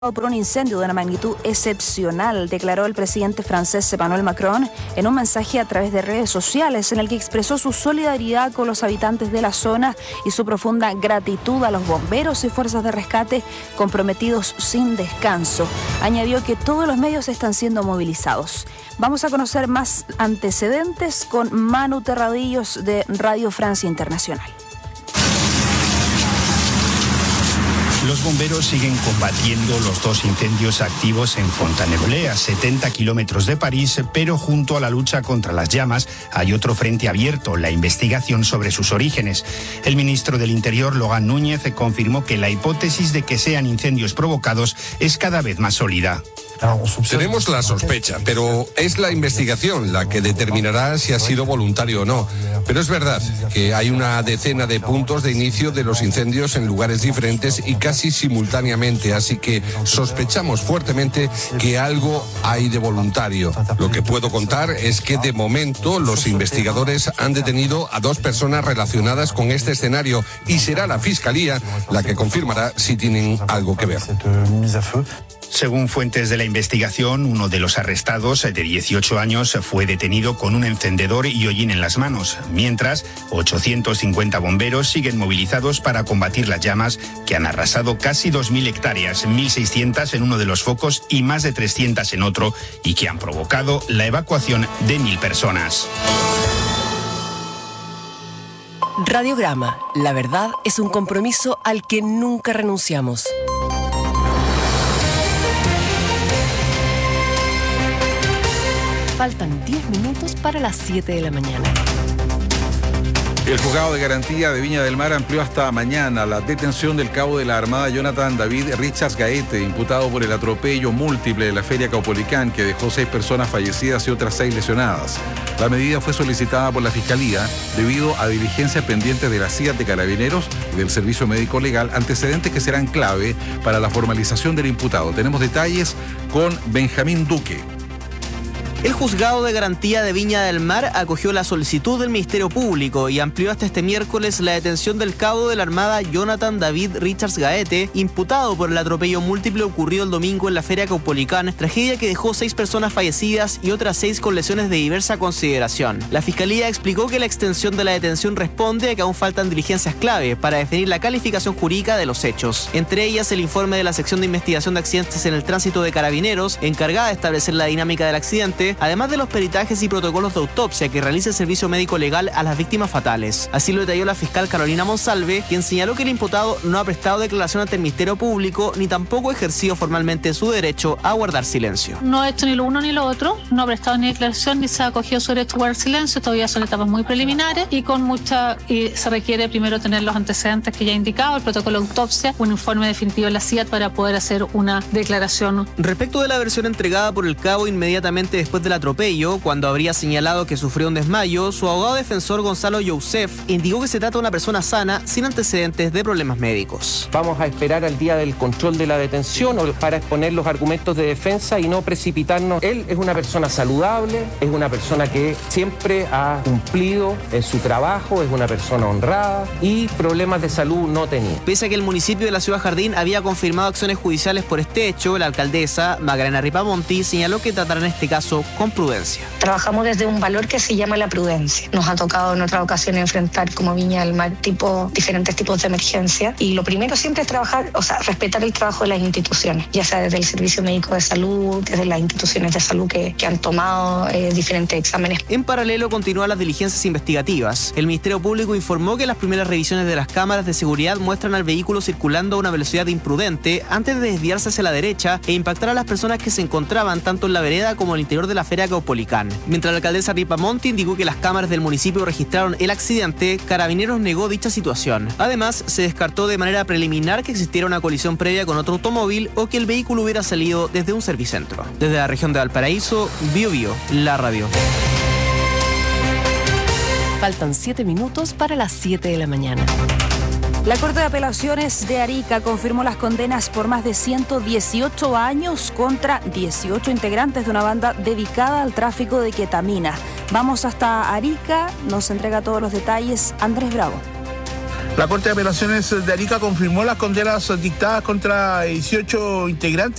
por un incendio de una magnitud excepcional, declaró el presidente francés Emmanuel Macron en un mensaje a través de redes sociales en el que expresó su solidaridad con los habitantes de la zona y su profunda gratitud a los bomberos y fuerzas de rescate comprometidos sin descanso. Añadió que todos los medios están siendo movilizados. Vamos a conocer más antecedentes con Manu Terradillos de Radio Francia Internacional. Los bomberos siguen combatiendo los dos incendios activos en Fontainebleau, a 70 kilómetros de París, pero junto a la lucha contra las llamas hay otro frente abierto, la investigación sobre sus orígenes. El ministro del Interior, Laurent Núñez, confirmó que la hipótesis de que sean incendios provocados es cada vez más sólida. Tenemos la sospecha, pero es la investigación la que determinará si ha sido voluntario o no. Pero es verdad que hay una decena de puntos de inicio de los incendios en lugares diferentes y casi simultáneamente, así que sospechamos fuertemente que algo hay de voluntario. Lo que puedo contar es que de momento los investigadores han detenido a 2 personas relacionadas con este escenario y será la Fiscalía la que confirmará si tienen algo que ver. Según fuentes de la investigación, uno de los arrestados, de 18 años, fue detenido con un encendedor y hollín en las manos, mientras 850 bomberos siguen movilizados para combatir las llamas que han arrasado casi 2.000 hectáreas, 1.600 en uno de los focos y más de 300 en otro, y que han provocado la evacuación de 1.000 personas. Radiograma. La verdad es un compromiso al que nunca renunciamos. Faltan 10 minutos para las 7 de la mañana. El juzgado de garantía de Viña del Mar amplió hasta mañana la detención del cabo de la Armada Jonathan David Richards Gaete, imputado por el atropello múltiple de la Feria Caupolicán, que dejó 6 personas fallecidas y otras 6 lesionadas. La medida fue solicitada por la Fiscalía debido a diligencias pendientes de la CIA de Carabineros y del Servicio Médico Legal, antecedentes que serán clave para la formalización del imputado. Tenemos detalles con Benjamín Duque. El juzgado de garantía de Viña del Mar acogió la solicitud del Ministerio Público y amplió hasta este miércoles la detención del cabo de la Armada Jonathan David Richards Gaete, imputado por el atropello múltiple ocurrido el domingo en la Feria Caupolicán, tragedia que dejó 6 personas fallecidas y otras 6 con lesiones de diversa consideración. La Fiscalía explicó que la extensión de la detención responde a que aún faltan diligencias clave para definir la calificación jurídica de los hechos, entre ellas el informe de la sección de investigación de accidentes en el tránsito de Carabineros, encargada de establecer la dinámica del accidente, además de los peritajes y protocolos de autopsia que realiza el Servicio Médico Legal a las víctimas fatales. Así lo detalló la fiscal Carolina Monsalve, quien señaló que el imputado no ha prestado declaración ante el Ministerio Público ni tampoco ha ejercido formalmente su derecho a guardar silencio. No ha hecho ni lo uno ni lo otro, no ha prestado ni declaración ni se ha acogido su derecho a guardar silencio, todavía son etapas muy preliminares y se requiere primero tener los antecedentes que ya he indicado, el protocolo de autopsia, un informe definitivo de la CIA para poder hacer una declaración. Respecto de la versión entregada por el cabo inmediatamente después del atropello, cuando habría señalado que sufrió un desmayo, su abogado defensor Gonzalo Youssef indicó que se trata de una persona sana sin antecedentes de problemas médicos. Vamos a esperar al día del control de la detención para exponer los argumentos de defensa y no precipitarnos. Él es una persona saludable, es una persona que siempre ha cumplido en su trabajo, es una persona honrada y problemas de salud no tenía. Pese a que el municipio de la Ciudad Jardín había confirmado acciones judiciales por este hecho, la alcaldesa Magdalena Ripamonti señaló que tratará en este caso con prudencia. Trabajamos desde un valor que se llama la prudencia. Nos ha tocado en otras ocasiones enfrentar como Viña del Mar diferentes tipos de emergencia y lo primero siempre es respetar el trabajo de las instituciones, ya sea desde el Servicio Médico de Salud, desde las instituciones de salud que han tomado diferentes exámenes. En paralelo continúan las diligencias investigativas. El Ministerio Público informó que las primeras revisiones de las cámaras de seguridad muestran al vehículo circulando a una velocidad imprudente antes de desviarse hacia la derecha e impactar a las personas que se encontraban tanto en la vereda como en el interior de la Feria Caupolicán. Mientras la alcaldesa Ripamonti indicó que las cámaras del municipio registraron el accidente, Carabineros negó dicha situación. Además, se descartó de manera preliminar que existiera una colisión previa con otro automóvil o que el vehículo hubiera salido desde un servicentro. Desde la región de Valparaíso, Biobío, la radio. Faltan 7 minutos para las 7 de la mañana. La Corte de Apelaciones de Arica confirmó las condenas por más de 118 años contra 18 integrantes de una banda dedicada al tráfico de ketamina. Vamos hasta Arica, nos entrega todos los detalles Andrés Bravo. La Corte de Apelaciones de Arica confirmó las condenas dictadas contra 18 integrantes